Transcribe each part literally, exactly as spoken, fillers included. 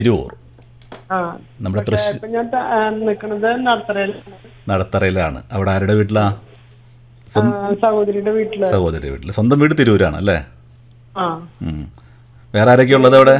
തിരൂർ. ആ നമ്മുടെ പക്ഷേ തൃശ്ശൂർ ഇപ്പൊ ഞാൻ ത- ആ, നിക്കണത് നടത്തറയിലാണ്. നടത്തറയിലാണ്. അവിടെ ആരുടെ വീട്ടിലാ? ആ, സഹോദരിയുടെ വീട്ടില്. സഹോദരി വീട്ടിൽ. സ്വന്തം വീട് തിരൂരാണ് അല്ലേ? ആ ഉം. വേറെ ആരൊക്കെ ഉള്ളത് അവിടെ?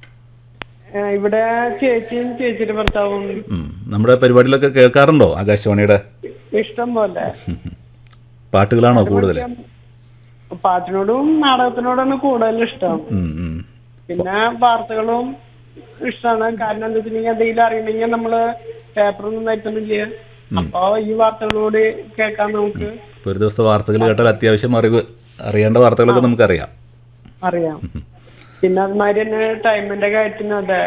ആ, ഇവിടെ ചേച്ചിയും ചേച്ചിയുടെ ഭർത്താവും ഉം. നമ്മുടെ പരിപാടിയിലൊക്കെ കേൾക്കാറുണ്ടോ ആകാശവാണിയുടെ? ഇഷ്ടം പോലെ. പാട്ടുകളാണോ കൂടുതൽ? പാട്ടിനോടും നാടകത്തിനോടാണ് കൂടുതൽ ഇഷ്ടം. ഉം, ഉം. പിന്നെ വാർത്തകളും ഇഷ്ടമാണ്. കാരണം എന്താ വെച്ചിട്ടുണ്ടെങ്കിൽ എന്തെങ്കിലും അറിയണമെങ്കിൽ നമ്മള് പേപ്പറൊന്നും വരുത്തുന്നില്ല. അപ്പൊ ഈ വാർത്തകളോട് കേൾക്കാൻ നമുക്ക് ഇപ്പോൾ ഒരു ദിവസത്തെ വാർത്തകൾ കേട്ടാൽ അത്യാവശ്യം അറിവ് അറിയേണ്ട വാർത്തകളൊക്കെ നമുക്കറിയാം. അറിയാം. പിന്നെ അതുമാതിരി തന്നെ ടൈമിന്റെ കാര്യത്തിന് അതെ.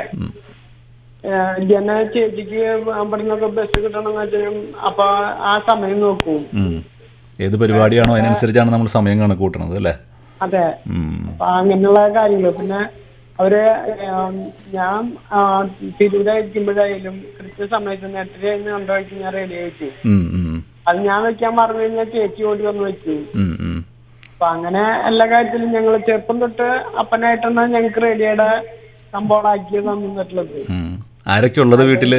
ജന ചേച്ചിക്ക് അവിടെ നിന്നൊക്കെ ബസ് കിട്ടണമെന്ന് വെച്ചാൽ അപ്പൊ ആ സമയം നോക്കും. ഉം. ഏത് പരിപാടിയാണോ അതിനനുസരിച്ചാണ് നമ്മൾ സമയം കണക്ക് കൂട്ടണത് അല്ലേ? അതെ. ഉം. അപ്പൊ അങ്ങനെയുള്ള കാര്യങ്ങൾ. പിന്നെ അവര് ഏം, ഞാൻ തിരൂരായിരിക്കുമ്പോഴായാലും കൃത്യസമയത്ത് നേരത്തെ കണ്ടു വെച്ച് ഞാൻ റെഡി ആയിട്ട് ഉം, ഉം. അത് ഞാൻ വെക്കാൻ പറഞ്ഞു കഴിഞ്ഞാൽ ചേച്ചി ഓടി വന്ന് വെച്ചു. ഉം, ഉം. അപ്പൊ അങ്ങനെ എല്ലാ കാര്യത്തിലും ഞങ്ങൾ ചെറുപ്പം തൊട്ട് അപ്പനായിട്ടാണ് ഞങ്ങൾക്ക് റേഡിയോയുടെ സംഭവമാക്കി തന്നിട്ടുള്ളത്. ഉം. ആരൊക്കെ ഉള്ളത് വീട്ടില്?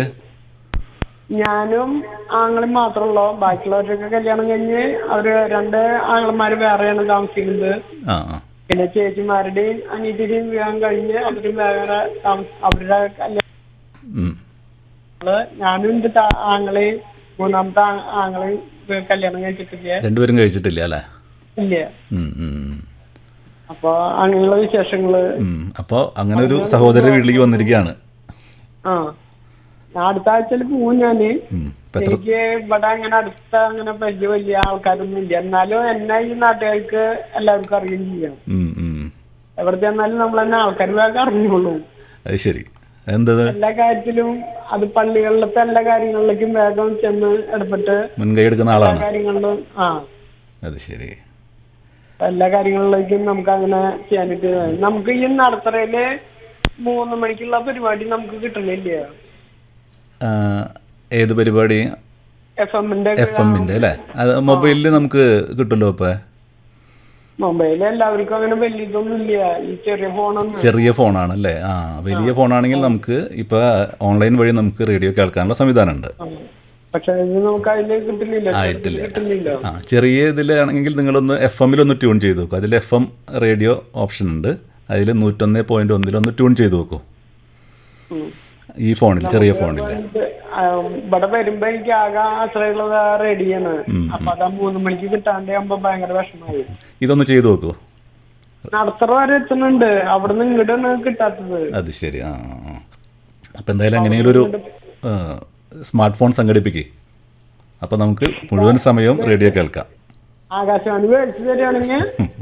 ഞാനും ആങ്ങളും മാത്രമുള്ളൂ. ബാക്കിയുള്ളവരൊക്കെ കല്യാണം കഴിഞ്ഞ് അവര് രണ്ട് ആങ്ങളമാര് വേറെയാണ് താമസിക്കുന്നത്. ആ, ആ. പിന്നെ ചേച്ചിമാരുടെയും അനിയത്തിയുടെയും വിവാഹം കഴിഞ്ഞ് അവരും വേറെ താമസ- അവരുടെ കല്യാണം. ഉം. ഞാനും എന്റെ താ- ആങ്ങളെയും മൂന്നാമത്തെ ആ- ആങ്ങളെയും കല്യാണം കഴിച്ചിട്ടില്ല. രണ്ടുപേരും കഴിച്ചിട്ടില്ല അല്ലേ? ഇല്ല. ഉം, ഉം. അപ്പൊ അങ്ങനെയുള്ള വിശേഷങ്ങള്. ഉം. അപ്പോൾ അങ്ങനെ ഒരു സഹോദരന്റെ വീട്ടിലേക്ക് വന്നിരിക്കുകയാണ്. ആ ഞാൻ അടുത്ത ആഴ്ചയിൽ പോവും ഞാന്. ഉം. ഇപ്പം എത്ര എനിക്ക് ഇവിടെ അങ്ങനെ അടുത്ത അങ്ങനെ വലിയ വലിയ ആൾക്കാരൊന്നും ഇല്ല. എന്നാലും എന്നെ ഈ നാട്ടുകാർക്ക് എല്ലാവർക്കും അറിയുകയും ചെയ്യാം. ഉം, ഉം. എവിടെ ചെന്നാലും നമ്മൾ തന്നെ ആൾക്കാർ വേഗം അറിഞ്ഞോളൂ. അത് ശരി. എന്തത് എല്ലാ കാര്യത്തിലും അത് പള്ളികളിലത്തെ എല്ലാ കാര്യങ്ങളിലേക്കും വേഗം ചെന്ന് ഇടപെട്ട് മുൻകൈ എടുക്കുന്ന എല്ലാ ആളാണ്? കാര്യങ്ങളിലും ആ അത് ശരി. എല്ലാ കാര്യങ്ങളിലേക്കും നമുക്ക് അങ്ങനെ ചെയ്യാനായിട്ട് നമുക്ക് ഈ നടത്തറയില് മൂന്ന് മണിക്കുള്ള പരിപാടി നമുക്ക് കിട്ടണില്ല. ആ, ഏത് പരിപാടി? എഫ് എമ്മിന്റെ എഫ് എമ്മിൻ്റെ അല്ലേ? അത് മൊബൈലിൽ നമുക്ക് കിട്ടുമല്ലോ ഇപ്പോൾ. മൊബൈല് എല്ലാവർക്കും അങ്ങനെ വലിയ ഇതൊന്നും ഇല്ല. ഈ ചെറിയ ഫോണൊന്നും. ചെറിയ ഫോണാണല്ലേ? ആ, വലിയ ഫോണാണെങ്കിൽ നമുക്ക് ഇപ്പോൾ ഓൺലൈൻ വഴി നമുക്ക് റേഡിയോ കേൾക്കാനുള്ള സംവിധാനമുണ്ട്. പക്ഷെ ഇത് നമുക്ക് അതില് കിട്ടുന്നില്ല. ആയിട്ടില്ല. കിട്ടുന്നില്ല. ആ, ചെറിയ ഇതിലാണെങ്കിൽ നിങ്ങളൊന്ന് എഫ് എമ്മിലൊന്ന് ട്യൂൺ ചെയ്ത് നോക്കും. അതിൽ എഫ് എം റേഡിയോ ഓപ്ഷൻ ഉണ്ട്. അതിൽ നൂറ്റൊന്ന് പോയിന്റ് ഒന്നിലൊന്ന് ട്യൂൺ ചെയ്ത് നോക്കൂ. ഉം. ഈ ഫോണിൽ, ചെറിയ ഫോണിൽ. ആ, ഇവിടെ വരുമ്പോ എനിക്ക് ആകെ ആശ്രയമുള്ളത് റെഡിയാണ്. അപ്പൊ അതാ മൂന്ന് മണിക്ക് കിട്ടാണ്ട് ആകുമ്പോ ഭയങ്കര വിഷമായി. ഇതൊന്ന് ചെയ്ത് നോക്കൂ. നടത്തറ വരെ എത്തുന്നുണ്ട്. അവിടുന്ന് ഇങ്ങോട്ടാണ് കിട്ടാത്തത്. അത് ശരി. ആ, ആ. അപ്പം എന്തായാലും എങ്ങനെയെങ്കിലും ഒരു സ്മാർട്ട് ഫോൺ സംഘടിപ്പിക്കേ. അപ്പം നമുക്ക് മുഴുവൻ സമയവും റേഡിയോ കേൾക്കാം. ആകാശവാണി മേടിച്ചു തരികയാണെങ്കിൽ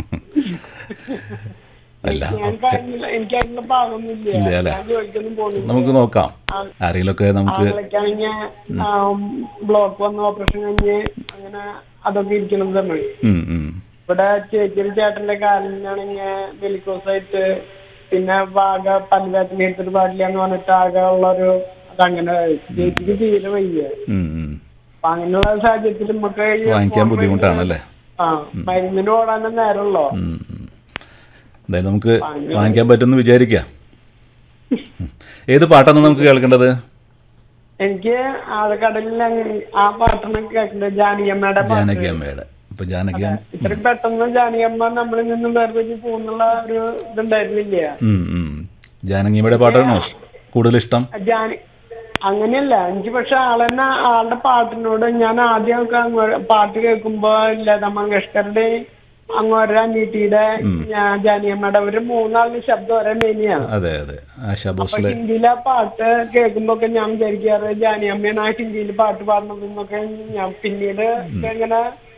അല്ല, എനിക്ക് അതിനുള്ള പാകമൊന്നുമില്ല. ഇല്ല അല്ലേ? ഞാൻ ജോലിക്കൊന്നും പോകുന്നില്ല. നമുക്ക് നോക്കാം. ആരെങ്കിലുമൊക്കെ നമുക്ക് ആളൊക്കെയാണെങ്കിൽ ബ്ലോക്ക് വന്ന് ഓപ്പറേഷൻ കഴിഞ്ഞ് അങ്ങനെ അതൊക്കെ ഇരിക്കണതാണ്. ഉം, ഉം. ഇവിടെ ചേച്ചിയുടെ ചേട്ടന്റെ കാലിനാണെങ്കിൽ വെലിക്കോസായിട്ട് പിന്നെ ആകെ പല്ലുവേദന എടുത്തിട്ട് പാടില്ല എന്ന് പറഞ്ഞിട്ട് ആകെ ഉള്ളൊരു അതങ്ങനെ ചേച്ചിക്ക് തീരെ വയ്യ. ഉം, ഉം. അപ്പൊ അങ്ങനെയുള്ള സാഹചര്യത്തിൽ നമുക്ക് ഈ വാങ്ങിക്കാൻ ബുദ്ധിമുട്ടാണല്ലേ? ആ മരുന്നിന് ഓടാനും നേരമുള്ളോ. ഉം, ഉം. എന്തായാലും നമുക്ക് വാങ്ങിക്കാൻ പറ്റുമെന്ന് വിചാരിക്കാം. ഏത് പാട്ടാണ് നമുക്ക് കേൾക്കേണ്ടത്? എനിക്ക് ആഴക്കടലിൽ ആ പാട്ടാണ് കേൾക്കുന്നത്. ജാനകിയമ്മയുടെ പാട്ട്. ജാനകിയമ്മയുടെ. ഇപ്പൊ ജാനകി ഇത്രയും പെട്ടെന്ന് ജാനകിയമ്മ നമ്മളിൽ നിന്നും വേർതിരിച്ച് പോകുന്നുള്ള ഒരു ഇതുണ്ടായിരുന്നില്ല. ഉം, ഉം. ജാനകിയമ്മയുടെ പാട്ടാണോ കൂടുതൽ ഇഷ്ടം? ജാനി അങ്ങനെയല്ല എനിക്ക്. പക്ഷെ ആളെന്നെ ആളുടെ പാട്ടിനോട് ഞാൻ ആദ്യമൊക്കെ അങ്ങ് പാട്ട് കേൾക്കുമ്പോ ലതാ മങ്കേഷ്കറുടെ അങ്ങോര അനീറ്റിയുടെ ജാനിയമ്മയുടെ ഒരു മൂന്നാളിന് ശബ്ദം ഒരേ മേനിയാണ്. അതെ, അതെ. ആശാ അപ്പൊ ഭോസ്ലെ. ഹിന്ദിയിലെ പാട്ട് കേൾക്കുമ്പോ ഒക്കെ ഞാൻ വിചാരിക്കാറ് ജാനിയമ്മയാണ് ആ ഹിന്ദിയിൽ പാട്ട് പാടുന്നതെന്നൊക്കെ. ഞാൻ പിന്നീട് ഇങ്ങനെ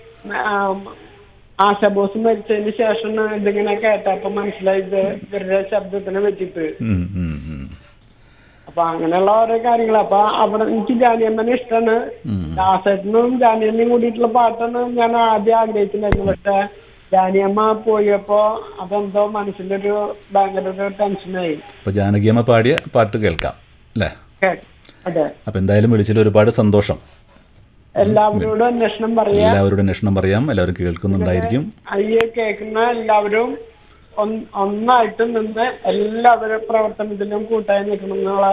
ആശാ ബോസ് മരിച്ചതിന് ശേഷം ഇതിങ്ങനെ കേട്ടപ്പോ മനസ്സിലായത് ഇവരുടെ ശബ്ദത്തിനെ വെച്ചിട്ട്. ഉം, ഉം, ഉം. അപ്പൊ അങ്ങനെയുള്ള ഓരോ കാര്യങ്ങൾ. അപ്പൊ അവിടെ എനിക്ക് ജാനിയമ്മനെ ഇഷ്ടമാണ്. ദാസേട്ടനും ജാനിയമ്മയും കൂടിയിട്ടുള്ള പാട്ടാണ് ഞാൻ ആദ്യം ആഗ്രഹിച്ചിട്ടുണ്ടായിരുന്നു. പക്ഷെ ജാനിയമ്മ പോയപ്പോ അതെന്തോ മനസ്സിലൊരു ഭയങ്കര ഒരു ടെൻഷനായി. അപ്പൊ ജാനകിയമ്മ പാടിയ പാട്ട് കേൾക്കാം അല്ലേ? അതെ. അപ്പൊ എന്തായാലും വിളിച്ചിട്ട് ഒരുപാട് സന്തോഷം. എല്ലാവരോടും അന്വേഷണം പറയാം. എല്ലാവരോടും അന്വേഷണം പറയാം. എല്ലാവരും കേൾക്കുന്നുണ്ടായിരിക്കും. അയ്യെ കേൾക്കുന്ന എല്ലാവരും ഒന്ന് ഒന്നായിട്ട് നിന്ന് എല്ലാവരുടെ പ്രവർത്തനത്തിലും കൂട്ടായി നിൽക്കണം എന്നുള്ള